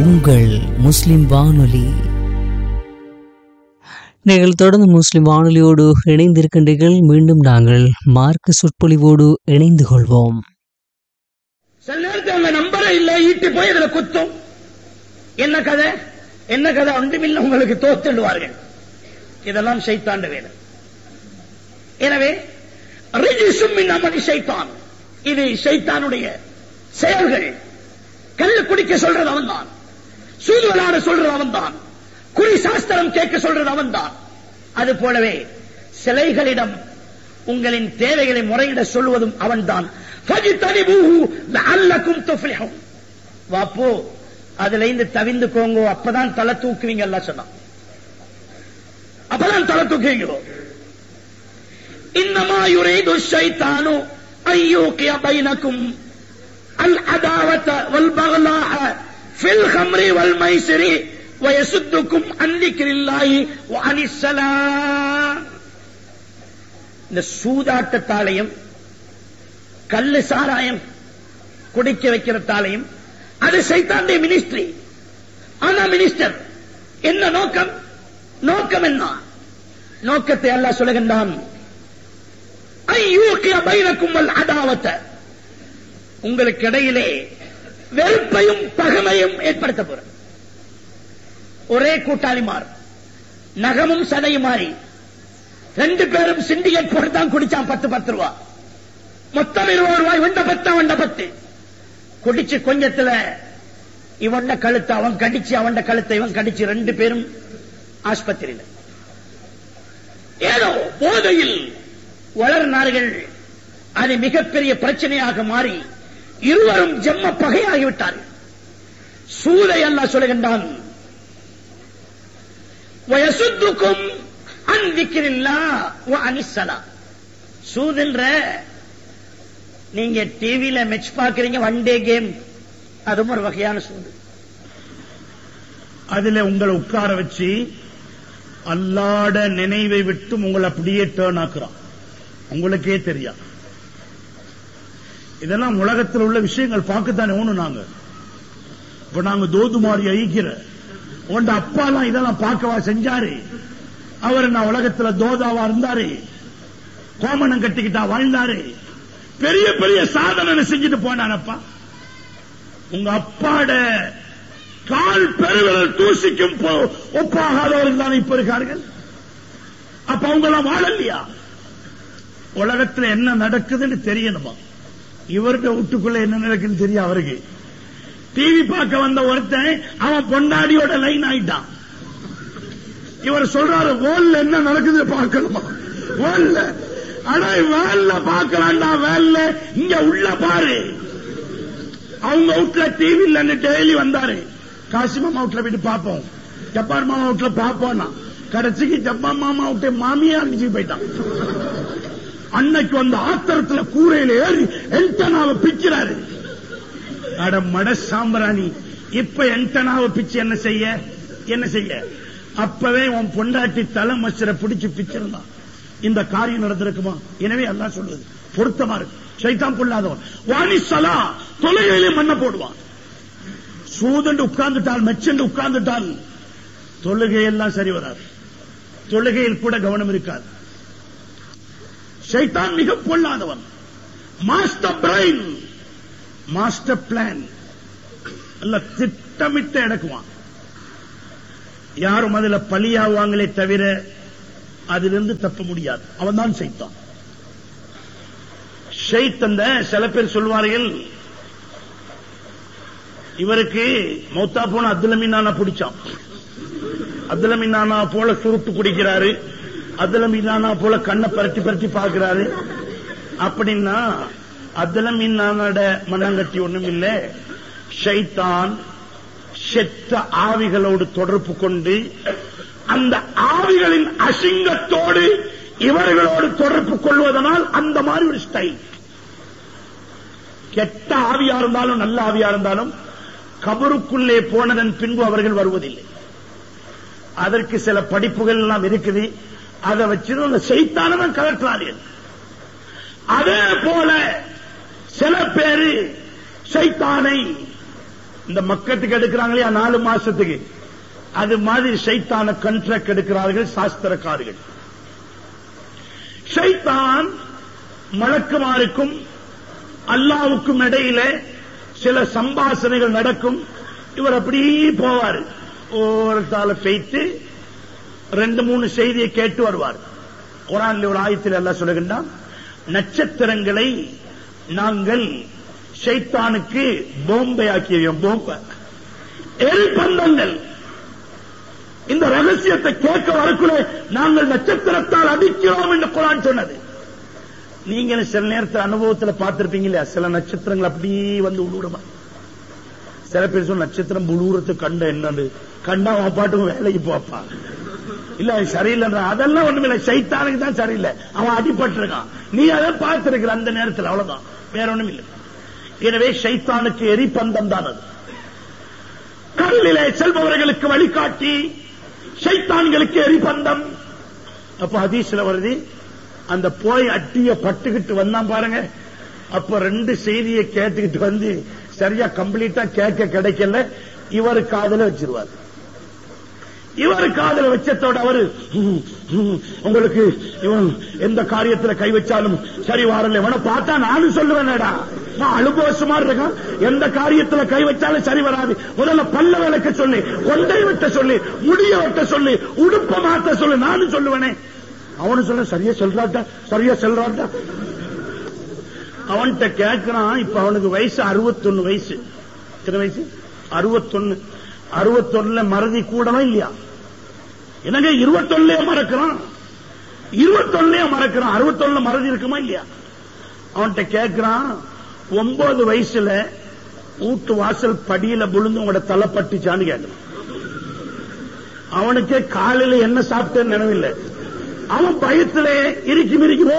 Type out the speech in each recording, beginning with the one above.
உங்கள் முஸ்லிம் வானொலி. நீங்கள் தொடர்ந்து முஸ்லிம் வானொலியோடு இணைந்திருக்கின்றீர்கள். மீண்டும் நாங்கள் மார்க்க சொற்பொழிவோடு இணைந்து கொள்வோம். சில நேரத்தில் அவங்க நம்பரே இல்லை, ஈட்டி போய் இதுல குத்தும். என்ன கதை என்ன கதை ஒன்றுமில்லை, உங்களுக்கு தோத்துடுவார்கள். இதெல்லாம் ஷைத்தாண்ட வேலை. எனவே ரிஜிசும் மின் அமலி ஷைத்தான், இது ஷைத்தானுடைய செயல்கள். கல்லு குடிக்க சொல்றது அவன் தான், சூது விளையாட சொல்றது அவன் தான், குறி சாஸ்திரம் கேட்க சொல்றது அவன் தான். அது போலவே சிலைகளிடம் உங்களின் தேவைகளை முறையிட சொல்வதும் அவன் தான். வாப்போ அதுல இருந்து தவிந்துக்கோங்க, அப்பதான் தலை தூக்குவீங்க. எல்லாம் சொன்னான், அப்பதான் தலை தூக்குவீங்க. இன்னமா யுரீது ஷைத்தானு அய்யூகிய பைனக்கும் அல் அதாவத வல் பக்லாஹ ஃபில் ஹம்ரி வல் மைசிரி வயசுத்துக்கும் அன் திக்ரில்லாஹி வ அனிஸ் ஸலாம். இந்த சூதாட்டத்தாலையும் கல்லு சாராயம் குடிக்க வைக்கிறதாலையும் அது சைத்தானுடைய மினிஸ்ட்ரி. ஆனா மினிஸ்டர் என்ன நோக்கம்? நோக்கம் என்ன? நோக்கத்தை அல்லாஹ் சொல்லுகின்றான், அய்யூகிய பைனக்கும் அல் அதாவத, உங்களுக்கு இடையிலே வெறுப்பையும் பகைமையும் ஏற்படுத்த போற. ஒரே கூட்டாளிமார், நகமும் சதையும் மாறி, ரெண்டு பேரும் சிண்டிகேட் போட்டு தான் குடிச்சான். 10 ரூபா மொத்தம் 20 ரூபாய். வண்ட 10 குடிச்சு கொஞ்சத்துல இவண்ட கழுத்தை அவன் கடிச்சு, அவன் கழுத்தை இவன் கடிச்சு, ரெண்டு பேரும் ஆஸ்பத்திரியில். ஏதோ போதையில் வளர்னார்கள். அது மிகப்பெரிய பிரச்சனையாக மாறி இருவரும் ஜெம்ம பகையாகிவிட்டார்கள். சூதை அல்லாஹ் சொல்லுகின்றான், வயசுத்துக்கும் அன் திக்ரில்லாஹ் வ அனிஸ் ஸலாம். சூதுன்ற நீங்க டிவியில மேட்ச் பாக்குறீங்க, ஒன் டே கேம், அதுவும் ஒரு வகையான சூது. அதுல உங்களை உட்கார வச்சு அல்லாஹ்ட நினைவை விட்டு உங்களை அப்படியே டர்ன் ஆக்குறான், உங்களுக்கே தெரியாது. இதெல்லாம் உலகத்தில் உள்ள விஷயங்கள் பார்க்கத்தானே ஒண்ணு. நாங்க இப்ப நாங்க தோதுமாரி ஐக்கிற உண்ட அப்பாலாம் இதெல்லாம் பார்க்கவா செஞ்சாரு? அவர் நான் உலகத்துல தோதாவா இருந்தாரு, கோமணம் கட்டிக்கிட்டா வாழ்ந்தாரு, பெரிய பெரிய சாதனை செஞ்சுட்டு போனானப்பா. உங்க அப்பாட கால் பெருவிரல் தூசிக்கும் ஒப்பாகாதவர்கள் தானே இப்ப இருக்கார்கள். அப்ப அவங்க எல்லாம் வாழலையா? உலகத்துல என்ன நடக்குதுன்னு தெரியணுமா? இவருடைய வீட்டுக்குள்ள என்ன நடக்குன்னு தெரியும் அவருக்கு. டிவி பார்க்க வந்த ஒருத்தன் அவன் பொண்டாடியோட லைன் ஆயிட்டான். இவர் சொல்றாரு, வேல்ல என்ன நடக்குது பார்க்கணுமா? வேல்ல ஆனா வேல்ல பார்க்கலாம்டா, வேல்ல இங்க உள்ள பாரு. அவங்க வீட்டுல டிவி இல்லன்னு டெய்லி வந்தாரு. காசி மாமா வீட்டுல போயிட்டு பார்ப்போம், ஜப்பான் மாமா வீட்டுல பார்ப்போம்னா கடைசிக்கு ஜப்பான் மாமா விட்டு மாமியா அடிச்சு போயிட்டான். அன்னைக்கு வந்த ஆத்திரத்துல கூரையில ஏறி என்டனாவை பிக்கிறாரு. அட மட சாம்பிராணி, இப்ப என்டனாவை பிச்சு என்ன செய்ய? அப்பவே உன் பொண்டாட்டி தலை மச்சரை பிடிச்சு பிச்சிருந்தான், இந்த காரியம் நடந்திருக்குமா? எனவே அல்லாஹ் சொல்லுது பொருத்தமா இருக்கு. ஷைத்தான் கொள்ளாதவன். வாணிசலா தொலைகளிலே மண்ண போடுவான். சூதண்டு உட்கார்ந்துட்டால், மெச்சண்டு உட்கார்ந்துட்டால் தொழுகையெல்லாம் சரி வராது, தொழுகையில் கூட கவனம் இருக்காது. ஷைத்தான் மிக பொல்லாதவன். மாஸ்டர் பிரைன், மாஸ்டர் பிளான் அல்ல, திட்டமிட்டு எடுக்குவான். யாரும் அதுல பலியாவாங்களே தவிர அதிலிருந்து தப்ப முடியாது. அவன் தான் ஷைத்தான். ஷைத்தான் சில பேர் சொல்வார்கள், இவருக்கு மௌத்தா போன அப்துல் அமீன் நானா பிடிச்சான், அப்துல் அமீன் நானா போல சுருட்டு குடிக்கிறாரு, அப்துல் அமீன் நானா போல கண்ணை பரட்டி பரட்டி பார்க்கிறாரு அப்படின்னா அப்துல் அமீன் நானோட மனங்கட்டி ஒண்ணும் இல்ல. ஷைத்தான் செத்த ஆவிகளோடு தொடர்பு கொண்டு அந்த ஆவிகளின் அசிங்கத்தோடு இவர்களோடு தொடர்பு கொள்வதனால் அந்த மாதிரி ஒரு ஸ்டைல். கெட்ட ஆவியா இருந்தாலும் நல்ல ஆவியா இருந்தாலும் கபருக்குள்ளே போனதன் பின்பு அவர்கள் வருவதில்லை. அதற்கு சில படிப்புகள் எல்லாம் இருக்குது. அதை வச்சு அந்த ஷைத்தானவன் கலற்றார்கள். அதே போல சில பேரு ஷைத்தானை இந்த மக்கத்துக்கு எடுக்கிறாங்களே 4 மாசத்துக்கு, அது மாதிரி ஷைத்தான கான்ட்ராக்ட் எடுக்கிறார்கள் சாஸ்திரக்காரர்கள். ஷைத்தான் மலக்குமாருக்கும் அல்லாஹ்வுக்கும் இடையில சில சம்பாஷணைகள் நடக்கும். இவர் அப்படியே போவார், ஒருத்தால பேய்த்து 2-3 செய்தியை கேட்டு வருவார். குர்ஆன்ல ஒரு ஆயத்தில் அல்லாஹ் சொல்லுகின்றான், நட்சத்திரங்களை நாங்கள் ஷைத்தானுக்கு போம்பை ஆக்கியோம். போம்பை எரிபந்தங்கள். இந்த ரகசியத்தை கேட்க வரக்குள்ள நாங்கள் நட்சத்திரத்தால் அடிக்கிறோம் என்று குர்ஆன் சொன்னது. நீங்க சில நேரத்தில் அனுபவத்தில் பார்த்திருப்பீங்க இல்லையா, சில நட்சத்திரங்கள் அப்படியே வந்து உழுவுறமா. சில பேர் சொல்ல நட்சத்திரம் உழுவுறதுக்கு கண்ட என்னன்னு கண்டா அவன் பாட்டுக்கு வேலைக்கு போப்பா, இல்ல சரியில்லை. அதெல்லாம் ஒண்ணுமில்லை, சைத்தானுக்கு தான் சரியில்லை, அவன் அடிபட்டிருக்கான். நீ அதை பார்த்திருக்கிற அந்த நேரத்தில், அவ்வளவுதான், வேற ஒண்ணும் இல்லை. எனவே சைத்தானுக்கு எரிபந்தம் தான் அது. கடலிலே செல்பவர்களுக்கு வழிகாட்டி, சைத்தான்களுக்கு எரிபந்தம். அப்ப ஹதீஸ்ல வருது, அந்த போய் அட்டிய பட்டுக்கிட்டு வந்தான் பாருங்க, அப்ப 2 செய்தியை கேட்டுக்கிட்டு வந்து சரியா கம்ப்ளீட்டா கேட்க கிடைக்கல, இவர் காதல வச்சிருவார். இவர் காதல வச்சதோட அவரு உங்களுக்கு இவன் எந்த காரியத்தில் கை வச்சாலும் சரி வரல, இவனை பார்த்தா நானும் சொல்லுவேன்டா, அனுபவசமா இருக்கான், எந்த காரியத்தில் கை வச்சாலும் சரி வராது. முதல்ல பல்ல விளக்க சொல்லி, கொண்டை வெட்ட சொல்லி, முடிய வெட்ட சொல்லி, உடுப்ப மாத்த சொல்லி, நானும் சொல்லுவேனே. அவனு சொல்ல சரியா சொல்றாட்டா, சரியா சொல்றாட்டா. அவன்கிட்ட கேட்கிறான். இப்ப அவனுக்கு வயசு 61 வயசு. எத்தனை வயசு? 61. 61 மறதி கூடவா இல்லையா? எனக்கு 21 மறக்கிறான், 21 மறக்கிறான், 61 மறதி இருக்குமா இல்லையா? அவன்கிட்ட கேட்கிறான், 9 வயசுல வீட்டு வாசல் படியில விழுந்து உங்களோட தலை பட்டுச்சான்னு கேட்கிறான். அவனுக்கே காலையில என்ன சாப்பிட்டேன்னு நினைவில்லை. அவன் பயத்திலே இறுக்கி மிரிக்குமோ.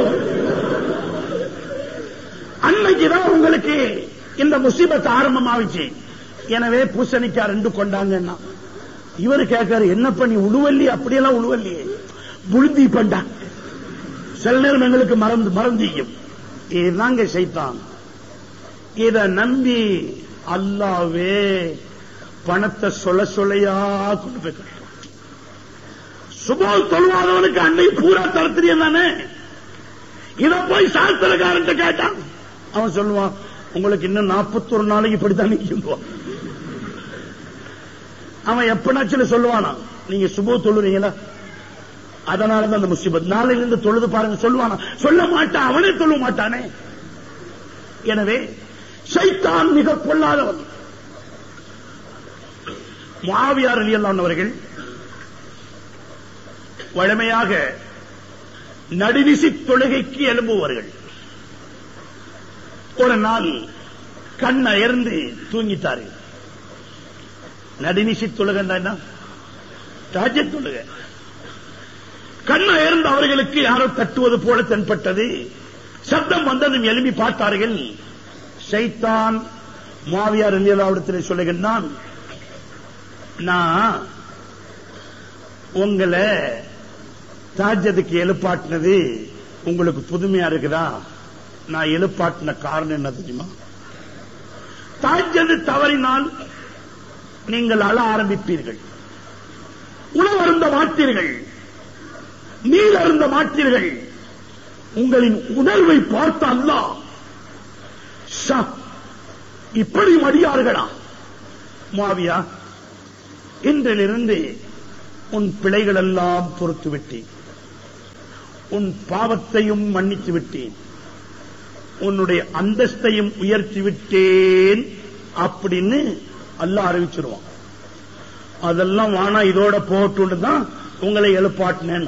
அன்னைக்குதான் உங்களுக்கு இந்த முசீபத் ஆரம்பமாவிச்சு. எனவே பூசணிக்கா 2 கொண்டாங்கன்னா இவரு கேட்காரு, என்ன பண்ணி உழுவல்லி? அப்படியெல்லாம் உழுவல்லியே, புழுந்தி பண்டா. சில நேரம் எங்களுக்கு மறந்தியும். இதுதாங்க சைத்தான். இத நம்பி அல்லாவே பணத்தை சொல்லையா கொண்டு போய் கட்டுறான். சுபோல் தொழுவாதவனுக்கு அன்னை பூரா தரத்திரியம் தானே. இத போய் சாஸ்திரக்காரன் கேட்டான், அவன் சொல்லுவான், உங்களுக்கு இன்னும் 41 நாளைக்கு இப்படித்தான் நிற்கும். அவன் எப்பனாச்சும் சொல்லுவானா, நீங்க சுபோ தொழுறீங்களா, அதனாலதான் அந்த முசீபத், நாளையிலிருந்து தொழுது பாருங்க சொல்லுவானா? சொல்ல மாட்டான், அவனே சொல்ல மாட்டானே. எனவே ஷைத்தான் மிக பொல்லாதவன். முஆவியா ரலியல்லாஹு அவர்கள் வழமையாக நடுவிசி தொழுகைக்கு எழும்புவார்கள். ஒரு நாள் கண் அயர்ந்து தூங்கிட்டார்கள். நடுநிசி தொழுகன்னா தஹஜ்ஜுத் தொழுகை. கண் அயர்ந்து அவர்களுக்கு யாரோ தட்டுவது போல தென்பட்டது. சப்தம் வந்ததும் எழுப்பி பார்த்தார்கள். ஷைத்தான் முஆவியா ரலியல்லாஹு அன்ஹு சொல்லுகிறான், நான் உங்களை தஹஜ்ஜுதுக்கு எழுப்பாட்டினது உங்களுக்கு புதுமையா இருக்குதா? நான் எழுப்பாட்டின காரணம் என்ன தெரியுமா? தஹஜ்ஜுத் தவறினால் நீங்கள் அழ ஆரம்பிப்பீர்கள், உணவருந்த மாட்டீர்கள், நீர் அருந்த மாட்டீர்கள். உங்களின் உணர்வை பார்த்த அல்லாஹ், இப்படி மடியார்களா? முஆவியா, இன்றிலிருந்து உன் பிழைகள் எல்லாம் பொறுத்து விட்டேன், உன் பாவத்தையும் மன்னித்து விட்டேன், உன்னுடைய அந்தஸ்தையும் உயர்த்தி விட்டேன் அப்படின்னு அல்லாஹ் அறிவிச்சிருவான். அதெல்லாம் வானா இதோட போட்டு தான் உங்களை எழுப்பாட்டினேன்.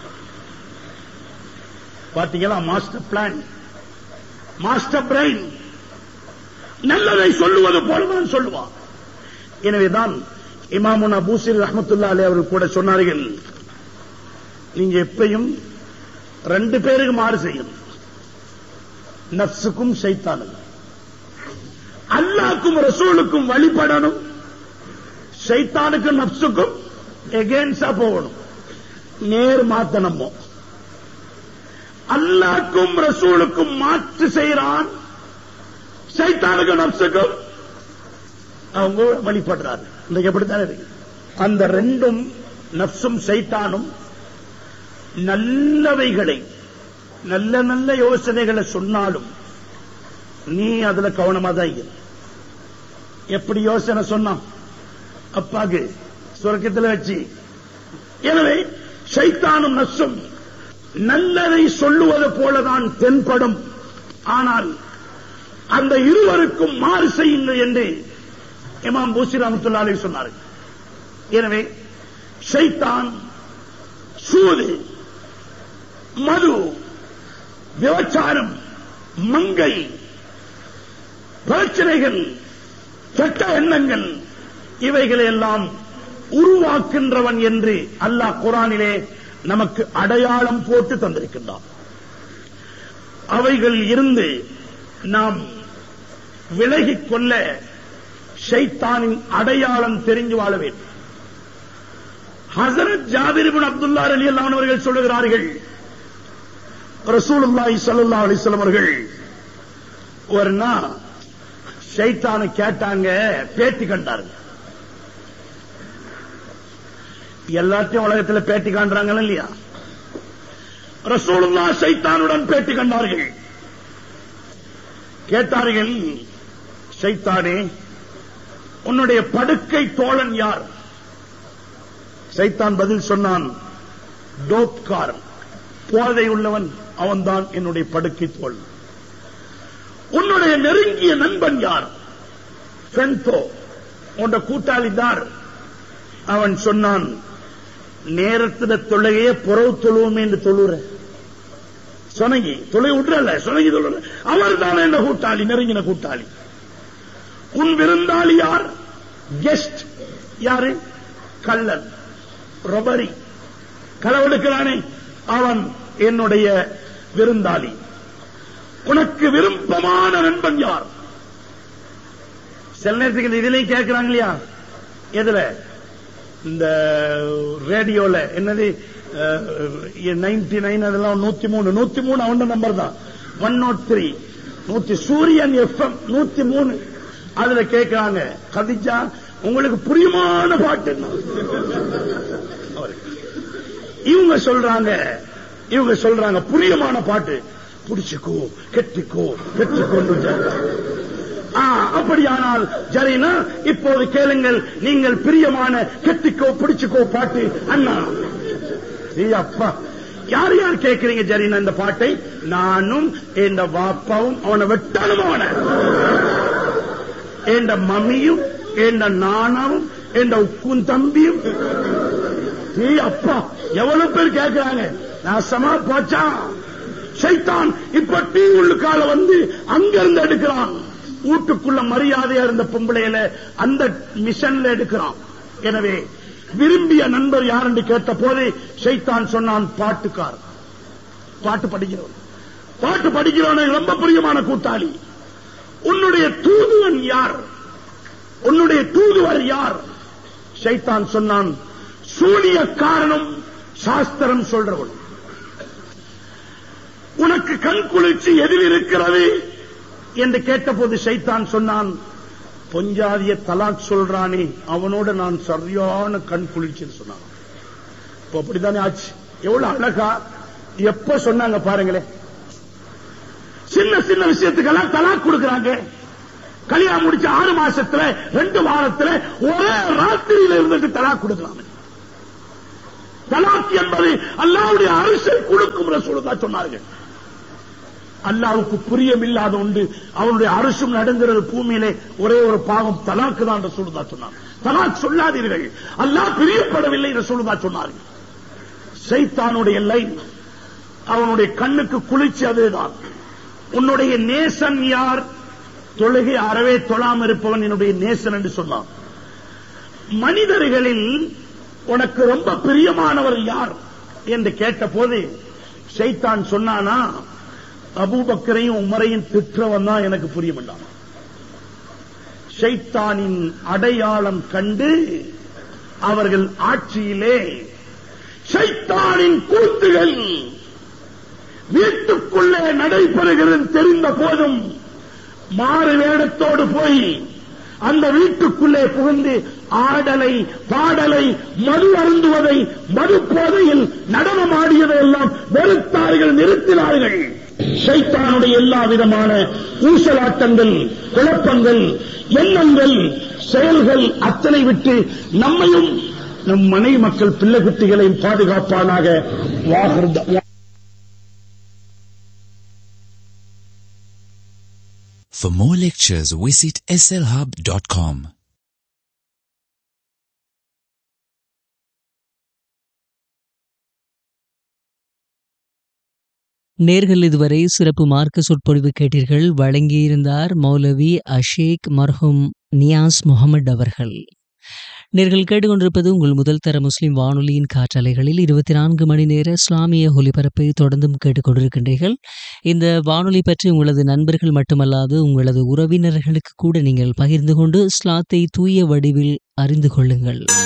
பாத்தீங்களா? Master plan, master brain. நல்லதை சொல்லுவது போலதான் சொல்லுவான். எனவேதான் இமாமுனா பூசிர் ரஹ்மத்துல்லாஹி அலைஹி அவர்கள் கூட சொன்னார்கள், நீங்க எப்பயும் 2 பேருக்கு மாறு செய்யணும், நஃப்ஸுக்கும் ஷைத்தானுக்கும். அல்லாஹ்வுக்கும் ரசூலுக்கும் வழிபடணும், ஷைத்தானுக்கும் நஃப்ஸுக்கும் எகென்ஸ்டா போகணும், நேர் மாத்தணும். அல்லாஹ்வுக்கும் ரசூலுக்கும் மாற்று செய்யறான், ஷைத்தானுக்கும் நஃப்ஸுக்கும் அவங்க வழிபடுறாரு. இன்னைக்கு எப்படித்தான் இருக்கு. அந்த ரெண்டும் நப்சும் சைத்தானும் நல்லவைகளை நல்ல நல்ல யோசனைகளை சொன்னாலும் நீ அதுல கவனமா தான் இரு. எப்படி யோசனை சொன்னான் அப்பாக்கு சொர்க்கத்தில் வச்சு. எனவே சைத்தானும் நப்சும் நல்லதை சொல்லுவது போலதான் தென்படும். ஆனால் அந்த இருவருக்கும் மாறு செய்யுங்கள் என்று இமாம் பூசி ரஹ்மத்துல்லாஹி அலைஹி சொன்னார்கள். எனவே ஷைத்தான், சூது, மது, விபச்சாரம், மங்கை, பிரச்சனைகள், கெட்ட எண்ணங்கள் இவைகளை எல்லாம் உருவாக்கின்றவன் என்று அல்லாஹ் குர்ஆனிலே நமக்கு அடையாளம் போட்டு தந்திருக்கின்றான். அவைகளில் இருந்து நாம் விலகிக் கொள்ள ஷைத்தானின் அடையாளம் தெரிஞ்சு வாழ வேண்டும். ஹஸரத் ஜாபிர் இப்னு அப்துல்லாஹ் ரலியல்லாஹு அன்ஹு அவர்கள் சொல்லுகிறார்கள், ரசூலுல்லாஹி ஸல்லல்லாஹு அலைஹி வஸல்லம் அவர்கள் ஒரு நாள் ஷைத்தானை கேட்டாங்க, பேட்டி கண்டார்கள். எல்லாத்தையும் உலகத்தில் பேட்டி காண்றாங்க இல்லையா? ரசூலுல்லாஹ் ஷைத்தானுடன் பேட்டி கண்டார்கள். கேட்டார்கள், ஷைத்தானே உன்னுடைய படுக்கை தோழன் யார்? ஷைத்தான் பதில் சொன்னான், டோப்காரன், போதை உள்ளவன், அவன்தான் என்னுடைய படுக்கை தோழன். உன்னுடைய நெருங்கிய நண்பன் யார்? ஃபென்தோ, உன்னுடைய கூட்டாளி யார்? அவன் சொன்னான், நேரத்தில் தொழுகையே புறவு தொழுவோமே என்று தொழுற சொனங்கி தொலை விட்டுறல, சொனங்கி தொழுற, அவர் தான் என்ன கூட்டாளி, நெருங்கின கூட்டாளி. உன் விருந்தாளி யார்? கெஸ்ட் யாரு? கள்ளன், ரொபரி, களவெடுக்கிறானே, அவன் என்னுடைய விருந்தாளி. உனக்கு விருப்பமான நண்பன் யார்? சில நேரத்துக்கு இதிலையும் கேட்கிறாங்க இல்லையா? எதுல? இந்த ரேடியோல என்னது 99 அதெல்லாம் 103 அவன் நம்பர் தான். 103 100 சூரியன் எஃப்எம் 103 அதுல கேட்கிறாங்க, கதிஜா உங்களுக்கு புரியுமான பாட்டு. இவங்க சொல்றாங்க புரியுமான பாட்டு, புடிச்சுக்கோ கெட்டிக்கோ கெட்டிக்கொண்டு. அப்படியானால் ஜரீனா இப்போது கேளுங்கள், நீங்கள் பிரியமான கெட்டிக்கோ பிடிச்சுக்கோ பாட்டு. அண்ணா அப்பா யார் யார் கேட்கிறீங்க ஜரீனா இந்த பாட்டை? நானும் என் வாப்பாவும் அவனை வெட்டாலும், அவனை என் மம்மியும் என் நானாவும் என் உக்கும் தம்பியும். அப்பா எவ்வளவு பேர் கேட்கிறாங்க. நாசமா போச்சா ஷைத்தான். இப்ப டீ உள்ளுக்கால வந்து அங்கிருந்து எடுக்கிறான். வீட்டுக்குள்ள மரியாதையா இருந்த பொம்பளையில அந்த மிஷன்ல எடுக்கிறான். எனவே விரும்பிய நண்பர் யார் என்று கேட்ட போது ஷைத்தான் சொன்னான், பாட்டுக்கார், பாட்டு படிக்கிறவன். பாட்டு படிக்கிறவன் ரொம்ப பிரியமான கூட்டாளி. உன்னுடைய தூதுவன் யார்? உன்னுடைய தூதுவர் யார்? ஷைத்தான் சொன்னான், சூனியக்காரனும் சாஸ்திரம் சொல்றவன். உனக்கு கண் குளிர்ச்சி எதில் இருக்கிறது என்று கேட்டபோது ஷைத்தான் சொன்னான், பொஞ்சாதிய தலாக் சொல்றானே அவனோட நான் சரியான கண் குளிர்ச்சின்னு சொன்னான். இப்ப அப்படித்தானே ஆச்சு. எவ்வளவு அழகா எப்ப சொன்னாங்க பாருங்களேன். சின்ன சின்ன விஷயத்துக்கெல்லாம் தலாக் கொடுக்கிறாங்க. கல்யாணம் முடிச்ச 6 மாசத்துல 2 வாரத்துல ஒரே ராத்திரியில இருந்துட்டு தலாக் கொடுக்கலாம். தலாக் என்பது அல்லாஹ்வுடைய அரசை கொடுக்கும் ரசூலுல்லாஹ் சொன்னார்கள். அல்லாஹ்வுக்கு புரியமில்லாத உண்டு, அவனுடைய அரசும் நடங்கிறது பூமியிலே ஒரே ஒரு பாவம் தலாக்கு தான் ரசூலுல்லாஹ் சொன்னார். தலாக் சொல்லாதீர்கள், அல்லாஹ் பிரியப்படவில்லை ரசூலுல்லாஹ் சொன்னார்கள். ஷைத்தானுடைய லைன், அவனுடைய கண்ணுக்கு குளிர்ச்சி அதுதான். உன்னுடைய நேசன் யார்? தொழுகை அறவே தொழாம இருப்பவன் என்னுடைய நேசன் என்று சொன்னான். மனிதர்களில் உனக்கு ரொம்ப பிரியமானவர் யார் என்று கேட்ட போது ஷைத்தான் சொன்னானா, அபூபக்கரையும் உமரையும் திற்றவன் தான் எனக்கு புரியமாட்டான். ஷைத்தானின் அடையாளம் கண்டு அவர்கள் ஆட்சியிலே ஷைத்தானின் கூத்துகள் வீட்டுக்குள்ளே நடைபெறுகிறது தெரிந்த போதும் மாறு வேடத்தோடு போய் அந்த வீட்டுக்குள்ளே புகுந்து ஆடலை பாடலை மது அருந்துவதை மது போதையில் நடனமாடியதை எல்லாம் வெறுத்தார்கள், நிறுத்தினார்கள். ஷைத்தானுடைய எல்லா விதமான ஊசலாட்டங்கள், குழப்பங்கள், எண்ணங்கள், செயல்கள் அத்தனை விட்டு நம்மையும் நம் மனைவி மக்கள் பிள்ளை குட்டிகளையும் பாதுகாப்பானாக. For more lectures, visit slhub.com. நேர்கள் இதுவரை சிறப்பு மார்க்க சொற்பொழிவு கேட்டீர்கள். வழங்கியிருந்தார் மௌலவி அஷேக் மர்ஹூம் நியாஸ் முகமது அவர்கள். நேர்கள் கேட்டுக்கொண்டிருப்பது உங்கள் முதல் தர முஸ்லிம் வானொலியின் காற்றலைகளில் 24 மணி நேர இஸ்லாமிய ஒலிபரப்பை தொடர்ந்தும் கேட்டுக்கொண்டிருக்கின்றீர்கள். இந்த வானொலி பற்றி உங்களது நண்பர்கள் மட்டுமல்லாது உங்களது உறவினர்களுக்கு கூட நீங்கள் பகிர்ந்து கொண்டு இஸ்லாத்தை தூய வடிவில் அறிந்து கொள்ளுங்கள்.